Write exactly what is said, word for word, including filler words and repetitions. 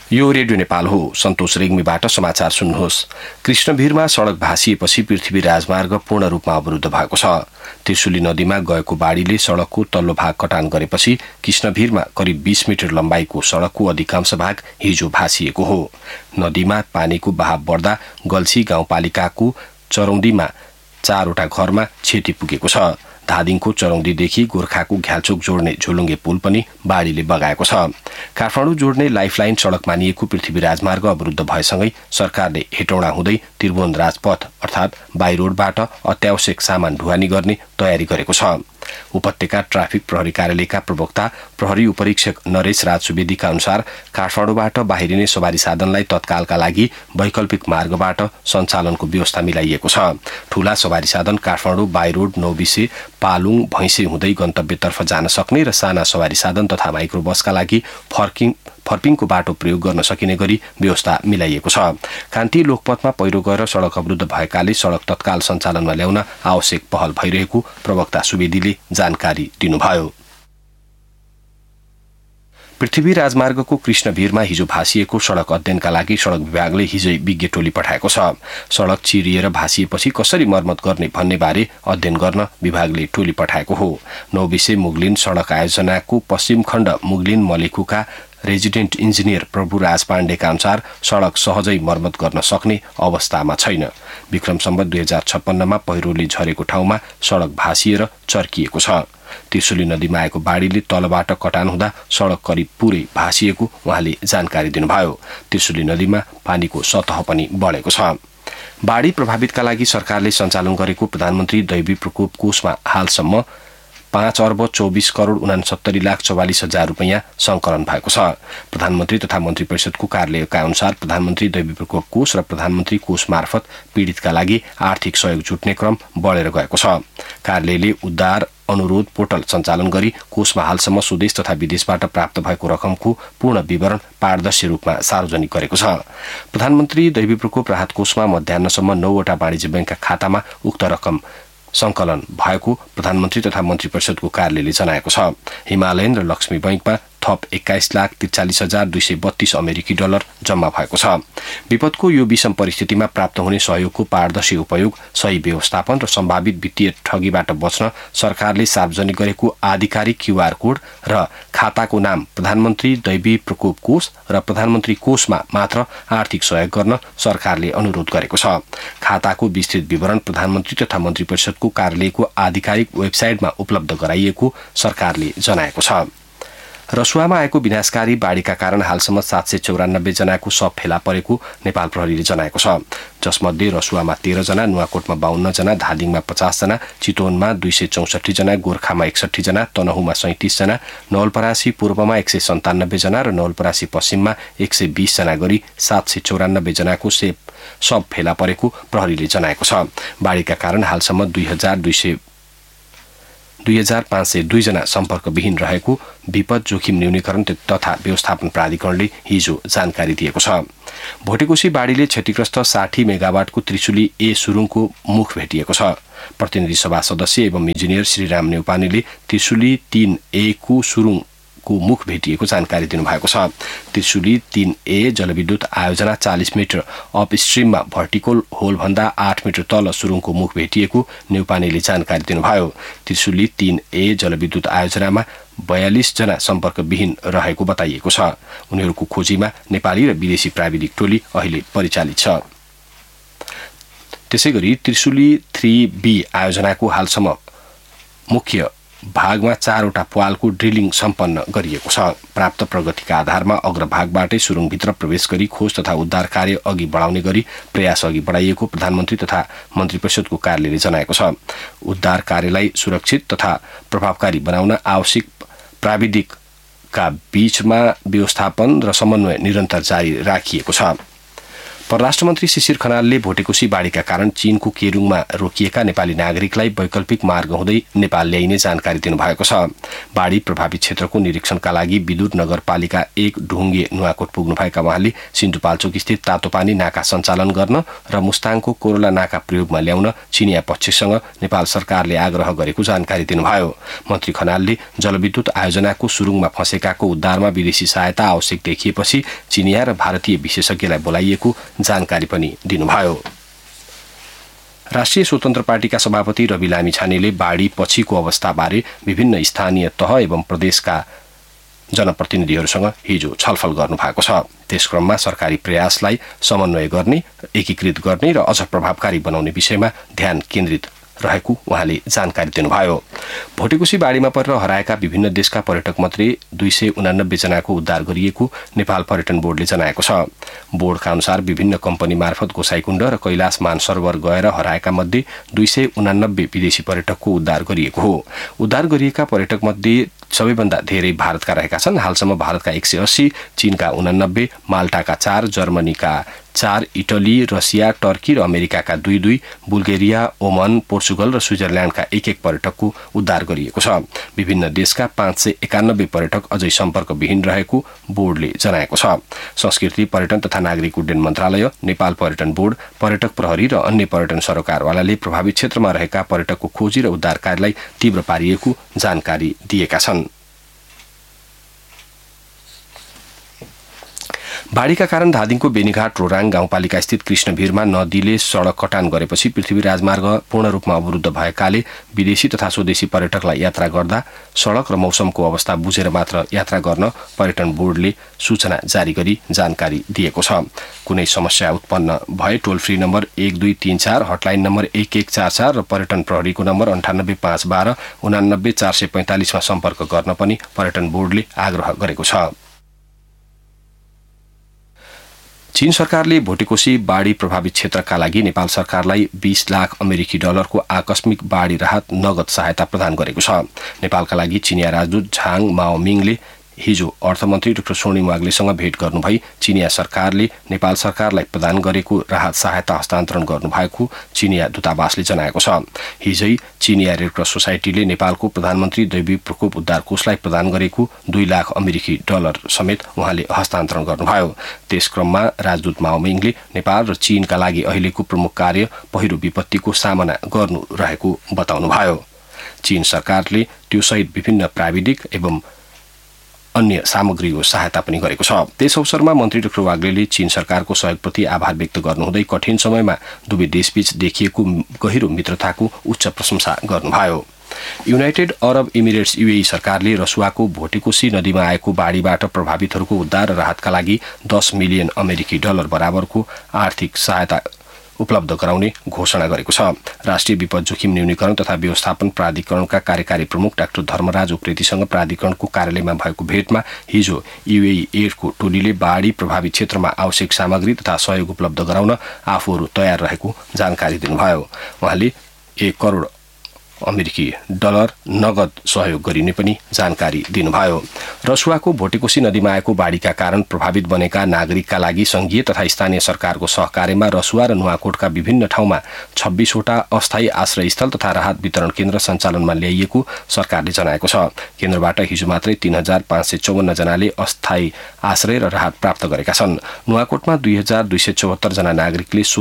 यो रेडियो नेपाल हो। सन्तोष रेग्मीबाट समाचार सुन्नुहोस्। कृष्णभिरमा सड़क भासिएपछि पृथ्वी राजमार्ग पूर्ण रूपमा अवरुद्ध भएको छ। त्रिशुली नदीमा गएको बाढीले सड़कको तल्लो भाग कटान गरेपछि कृष्णभिरमा करिब बीस मिटर लम्बाइको सड़कको अधिकांश भाग हिजो भासिएको हो। नदीमा पानीको बहाव बढ्दा गल्सी गाउँपालिकाको चरौन्दीमा चारवटा घरमा क्षति पुगेको छ। धादिङको चरौन्दीदेखि गोर्खाको घ्यालचोक जोड्ने झोलुङ्गे पुल पनि बाढीले बगाएको छ। काठमाडौँ जोड्ने लाइफलाइन सड़क मानिएको पृथ्वी राजमार्ग अवरुद्ध भएसँगै सरकारले हेटौँडा हुँदै त्रिभुवन राजपथ अर्थात बाई रोडबाट अत्यावश्यक सामान ढुवानी गर्ने तयारी गरेको छ। उपत्यका ट्राफिक प्रहरी कार्यालयका प्रवक्ता प्रहरी उपरीक्षक नरेश राज सुवेदीका अनुसार काठमाडौँबाट बाहिरिने सवारी साधनलाई तत्कालका लागि वैकल्पिक मार्गबाट सञ्चालनको व्यवस्था मिलाइएको छ। ठूला सवारी साधन काठमाडौँ बाई रोड नौबिसे पालुङ भैँसे हुँदै गन्तव्यतर्फ जान सक्ने र साना सवारी साधन तथा माइक्रो बसका लागि फर्किङ फर्पिङको बाटो प्रयोग गर्न सकिने गरी व्यवस्था मिलाइएको छ। कान्ति लोकपथमा पहिरो गएर सड़क अवरुद्ध भएकाले सड़क तत्काल सञ्चालनमा ल्याउन आवश्यक पहल भइरहेको प्रवक्ता सुवेदीले जानकारी दिनुभयो। पृथ्वी राजमार्गको कृष्णभिरमा हिजो भासिएको सड़क अध्ययनका लागि सड़क विभागले हिजै विज्ञ टोली पठाएको छ। सड़क चिरिएर भासिएपछि कसरी मर्मत गर्ने भन्ने बारे अध्ययन गर्न विभागले टोली पठाएको हो। नौबिसे मुगलिन सड़क आयोजनाको पश्चिम खण्ड मुगलिन मलेखुका रेजिडेन्ट इन्जिनियर प्रभुराज पाण्डेका अनुसार सड़क सहजै मर्मत गर्न सक्ने अवस्थामा छैन। विक्रम सम्वत दुई हजार छप्पन्नमा पहिरोले झरेको ठाउँमा सड़क भासिएर चर्किएको छ। त्रिशुली नदीमा आएको बाढीले तलबाट कटान हुँदा सड़क करिब पूरै भासिएको उहाँले जानकारी दिनुभयो। त्रिशुली नदीमा पानीको सतह पनि बढेको छ। बाढी प्रभावितका लागि सरकारले सञ्चालन गरेको प्रधानमन्त्री दैवी प्रकोप कोषमा हालसम्म पाँच अर्ब चौबिस करोड़ उनासत्तरी लाख चौवालिस हजार रुपियाँ संकलन भएको छ। प्रधानमन्त्री तथा मन्त्री परिषदको कार्यालयका अनुसार प्रधानमन्त्री दैवी प्रकोप कोष र प्रधानमन्त्री कोष मार्फत पीड़ितका लागि आर्थिक सहयोग जुट्ने क्रम बढेर गएको छ। कार्यालयले उद्धार अनुरोध पोर्टल सञ्चालन गरी कोषमा हालसम्म स्वदेश तथा विदेशबाट प्राप्त भएको रकमको पूर्ण विवरण पारदर्शी रूपमा सार्वजनिक गरेको छ। प्रधानमन्त्री दैवी प्रकोप राहत कोषमा मध्याह्नसम्म नौवटा वाणिज्य बैंकका खातामा उक्त रकम संकलन भएको प्रधानमन्त्री तथा मन्त्री परिषदको कार्यालयले जनाएको छ। हिमालयन र लक्ष्मी बैंकमा थप एक्काइस लाख त्रिचालिस हजार दुई सय बत्तीस अमेरिकी डलर जम्मा भएको छ। विपदको यो विषम परिस्थितिमा प्राप्त हुने सहयोगको पारदर्शी उपयोग, सही व्यवस्थापन र सम्भावित वित्तीय ठगीबाट बच्न सरकारले सार्वजनिक गरेको आधिकारिक क्यूआर कोड र खाताको नाम प्रधानमन्त्री दैवी प्रकोप कोष र प्रधानमन्त्री कोषमा मात्र आर्थिक सहयोग गर्न सरकारले अनुरोध गरेको छ। खाताको विस्तृत विवरण प्रधानमन्त्री तथा मन्त्री परिषदको कार्यालयको आधिकारिक वेबसाइटमा उपलब्ध गराइएको सरकारले जनाएको छ। रसुवामा आएको विनाशकारी बाढीका कारण हालसम्म सात सय चौरानब्बे जनाको शव फेला परेको नेपाल प्रहरीले जनाएको छ। जसमध्ये रसुवामा तेह्र जना, नुवाकोटमा बाहन्न जना, धादिङमा पचास जना, चितवनमा दुई सय चौसठी जना, गोर्खामा एकसठी जना, तनहुमा सैंतिस जना, नवलपरासी पूर्वमा एक सय सन्तानब्बे जना र नवलपरासी पश्चिममा एक सय बीस जना गरी सात सय चौरानब्बे जनाको शव फेला परेको प्रहरीले जनाएको छ। बाढीका कारण हालसम्म दुई हजार दुई सय दुई हजार पाँच सय दुई जना सम्पर्कविहीन रहेको विपद जोखिम न्यूनीकरण तथा व्यवस्थापन प्राधिकरणले हिजो जानकारी दिएको छ। भोटेकोशी बाढीले क्षतिग्रस्त साठी मेगावाटको त्रिशुली ए सुरुङको मुख भेटिएको छ। प्रतिनिधि सभा सदस्य एवं इन्जिनियर श्रीराम नेउपानेले त्रिशुली तीन ए को सुरुङ को मुख भेटिएको जानकारी दिनुभएको छ। त्रिशुली तीन ए जलविद्युत आयोजना चालीस मिटर अपस्ट्रिममा भर्टिकल होलभन्दा आठ मिटर तल सुरुङको मुख भेटिएको नेउपानेले जानकारी दिनुभयो। त्रिशुली तीन ए जलविद्युत आयोजनामा बयालीस जना सम्पर्कविहीन रहेको बताइएको छ। उनीहरूको खोजीमा नेपाली र विदेशी प्राविधिक टोली अहिले परिचालित छ। त्यसैगरी त्रिशुली थ्री बी आयोजनाको हालसम्म मुख्य भागमा चारवटा प्वालको ड्रिलिङ सम्पन्न गरिएको छ। प्राप्त प्रगतिका आधारमा अग्रभागबाटै सुरुङभित्र प्रवेश गरी खोज तथा उद्धार कार्य अघि बढाउने गरी प्रयास अघि बढाइएको प्रधानमन्त्री तथा मन्त्री परिषदको कार्यालयले जनाएको छ। उद्धार कार्यलाई सुरक्षित तथा प्रभावकारी बनाउन आवश्यक प्राविधिकका बीचमा व्यवस्थापन र समन्वय निरन्तर जारी राखिएको छ। परराष्ट्र मन्त्री शिशिर खनालले भोटेकोशी बाढीका कारण चीनको केरुङमा रोकिएका नेपाली नागरिकलाई वैकल्पिक मार्ग हुँदै नेपाल ल्याइने जानकारी दिनुभएको छ। बाढी प्रभावित क्षेत्रको निरीक्षणका लागि बिदुर नगरपालिका एक ढुङ्गे नुवाकोट पुग्नुभएका उहाँले सिन्धुपाल्चोक स्थित तातोपानी नाका सञ्चालन गर्न र मुस्ताङको कोरोला नाका प्रयोगमा ल्याउन चिनिया पक्षसँग नेपाल सरकारले आग्रह गरेको जानकारी दिनुभयो। मन्त्री खनालले जलविद्युत आयोजनाको सुरुङमा फँसेकाको उद्धारमा विदेशी सहायता आवश्यक देखिएपछि चिनिया र भारतीय विशेषज्ञलाई बोलाइएको जानकारी पनि दिनुभयो। राष्ट्रिय स्वतन्त्र पार्टीका सभापति रवि लामिछानेले बाढी पछिको अवस्थाबारे विभिन्न स्थानीय तह एवं प्रदेशका जनप्रतिनिधिहरूसँग हिजो छलफल गर्नुभएको छ। त्यस क्रममा सरकारी प्रयासलाई समन्वय गर्ने, एकीकृत गर्ने र अझ प्रभावकारी बनाउने विषयमा ध्यान केन्द्रित रहेको उहाँले जानकारी दिनुभयो। भोटेकोशी बाढीमा परेर हराएका विभिन्न देशका पर्यटक मध्ये दुई सय उनानब्बे जनाको उद्धार गरिएको नेपाल पर्यटन बोर्डले जनाएको छ। बोर्डका अनुसार विभिन्न कम्पनी मार्फत गोसाइकुण्ड र कैलाश मानसरोवर गएर हराएका मध्ये दुई सय उनानब्बे विदेशी पर्यटकको उद्धार गरिएको हो। उद्धार गरिएका पर्यटक मध्ये सबैभन्दा धेरै भारतका रहेका छन्। हालसम्म भारतका एक सय अस्सी, चीनका उनानब्बे, माल्टाका चार, जर्मनीका चार, इटली, रसिया, टर्की र अमेरिकाका दुई दुई, बुल्गेरिया, ओमन, पोर्चुगल र स्विजरल्याण्डका एक एक पर्यटकको उद्धार गरिएको छ। विभिन्न देशका पाँच सय एकानब्बे पर्यटक अझै सम्पर्कविहीन रहेको बोर्डले जनाएको छ। संस्कृति, पर्यटन तथा नागरिक उड्डयन मन्त्रालय, नेपाल पर्यटन बोर्ड, पर्यटक प्रहरी र अन्य पर्यटन सरोकारवालाले प्रभावित क्षेत्रमा रहेका पर्यटकको खोजी र उद्धार कार्यलाई तीव्र पारिएको जानकारी दिएका छन्। बाढीका कारण धादिङको बेनीघाट रोराङ गाउँपालिका स्थित कृष्णभिरमा नदीले सड़क कटान गरेपछि पृथ्वी राजमार्ग पूर्ण रूपमा अवरुद्ध भएकाले विदेशी तथा स्वदेशी पर्यटकलाई यात्रा गर्दा सड़क र मौसमको अवस्था बुझेर मात्र यात्रा गर्न पर्यटन बोर्डले सूचना जारी गरी जानकारी दिएको छ। कुनै समस्या उत्पन्न भए टोल फ्री नम्बर एक दुई तीन चार, हटलाइन नम्बर एक एक चार चार र पर्यटन प्रहरीको नम्बर अन्ठानब्बे पाँच बाह्र उनानब्बे चार सय पैंतालिसमा सम्पर्क गर्न पनि पर्यटन बोर्डले आग्रह गरेको छ। चीन सरकारले भोटेकोशी बाढी प्रभावित क्षेत्रका लागि नेपाल सरकारलाई बीस लाख अमेरिकी डलरको आकस्मिक बाढी राहत नगद सहायता प्रदान गरेको छ। नेपालका लागि चिनिया राजदूत झाङ माओमिङले हिजो अर्थमन्त्री डाक्टर स्वर्णिम वाग्लेसँग भेट गर्नुभई चिनिया सरकारले नेपाल सरकारलाई प्रदान गरेको राहत सहायता हस्तान्तरण गर्नुभएको चिनिया दूतावासले जनाएको छ। हिजै चिनिया रेडक्रस सोसाइटीले नेपालको प्रधानमन्त्री दैवी प्रकोप उद्धार कोषलाई प्रदान गरेको दुई लाख अमेरिकी डलर समेत उहाँले हस्तान्तरण गर्नुभयो। त्यस क्रममा राजदूत माओमिङले नेपाल र चीनका लागि अहिलेको प्रमुख कार्य पहिरो विपत्तिको सामना गर्नु रहेको बताउनुभयो। चीन सरकारले त्यो सहित विभिन्न प्राविधिक एवं अन्य सामग्रीको सहायता पनि गरेको छ। त्यस अवसरमा मन्त्री डाक्टर वाग्लेले चीन सरकारको सहयोगप्रति आभार व्यक्त गर्नुहुँदै कठिन समयमा दुवै देशबीच देखिएको गहिरो मित्रताको उच्च प्रशंसा गर्नुभयो। युनाइटेड अरब इमिरेट्स यूएई सरकारले रसुवाको भोटेकोशी नदीमा आएको बाढीबाट प्रभावितहरूको उद्धार र राहतका लागि दस मिलियन अमेरिकी डलर बराबरको आर्थिक सहायता उपलब्ध गराउने घोषणा गरेको छ। राष्ट्रिय विपद जोखिम न्यूनीकरण तथा व्यवस्थापन प्राधिकरणका कार्यकारी प्रमुख डाक्टर धर्मराज उप्रेतीसँग प्राधिकरणको कार्यालयमा भएको भेटमा हिजो यूएई एडको टोलीले बाढी प्रभावित क्षेत्रमा आवश्यक सामग्री तथा सहयोग उपलब्ध गराउन आफूहरू तयार रहेको जानकारी दिनुभयो। उहाँले एक करोड अमेरिकी डलर नगद सहयोग गरिने पनि जानकारी दिनुभयो। रसुवाको भोटेकोशी नदीमा आएको बाढीका कारण प्रभावित बनेका नागरिकका लागि संघीय तथा स्थानीय सरकारको सहकार्यमा रसुवा र नुवाकोटका विभिन्न ठाउँमा छब्बीसवटा अस्थायी आश्रयस्थल तथा राहत वितरण केन्द्र सञ्चालनमा ल्याइएको सरकारले जनाएको छ। केन्द्रबाट हिजो मात्रै तीन हजार पाँच सय चौवन्न जनाले अस्थायी आश्रय र राहत प्राप्त गरेका छन्। नुवाकोटमा दुई हजार दुई सय चौहत्तर जना नागरिकले